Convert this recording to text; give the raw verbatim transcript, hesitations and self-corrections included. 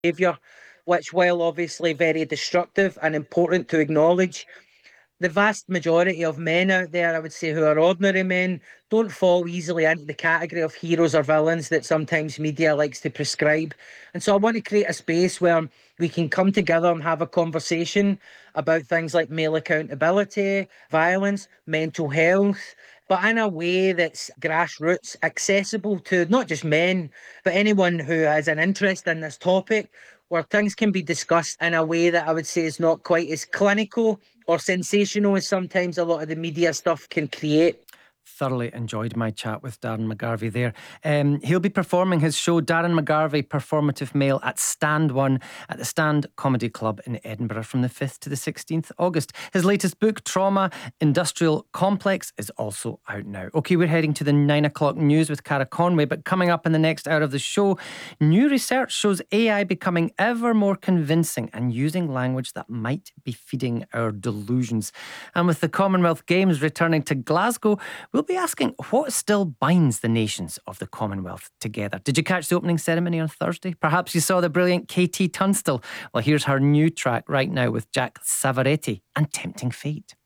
behaviour, which, while obviously very destructive and important to acknowledge, the vast majority of men out there, I would say, who are ordinary men, don't fall easily into the category of heroes or villains that sometimes media likes to prescribe. And so I want to create a space where we can come together and have a conversation about things like male accountability, violence, mental health, but in a way that's grassroots, accessible to not just men, but anyone who has an interest in this topic, where things can be discussed in a way that I would say is not quite as clinical or sensational as sometimes a lot of the media stuff can create. Thoroughly enjoyed my chat with Darren McGarvey there. Um, he'll be performing his show, Darren McGarvey, Performative Male, at Stand One at the Stand Comedy Club in Edinburgh from the fifth to the sixteenth August. His latest book, Trauma Industrial Complex, is also out now. OK, we're heading to the nine o'clock news with Cara Conway, but coming up in the next hour of the show, new research shows A I becoming ever more convincing and using language that might be feeding our delusions. And with the Commonwealth Games returning to Glasgow, we'll be asking what still binds the nations of the Commonwealth together. Did you catch the opening ceremony on Thursday? Perhaps you saw the brilliant Katie Tunstall. Well, here's her new track right now with Jack Savaretti and Tempting Fate.